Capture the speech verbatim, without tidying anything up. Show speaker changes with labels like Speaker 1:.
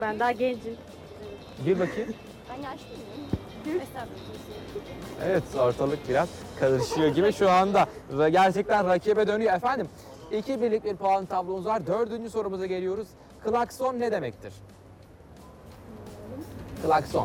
Speaker 1: Ben daha gencim.
Speaker 2: Gir bakayım.
Speaker 3: Ben yaşlı mıyım? Estağfurullah.
Speaker 2: Evet, ortalık biraz karışıyor gibi şu anda. Ve gerçekten rakibe dönüyor. Efendim, iki birlik bir puan tablomuz var. Dördüncü sorumuza geliyoruz. Klakson ne demektir? Klakson.